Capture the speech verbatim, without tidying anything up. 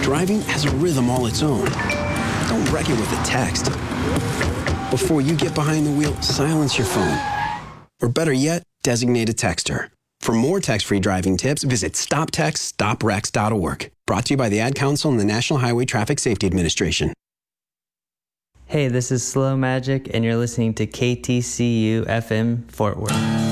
Driving has a rhythm all its own. Don't wreck it with a text. Before you get behind the wheel, silence your phone. Or better yet, designate a texter. For more text-free driving tips, visit stop text stop wrecks dot org. Brought to you by the Ad Council and the National Highway Traffic Safety Administration. Hey, this is Slow Magic, and you're listening to K T C U F M Fort Worth.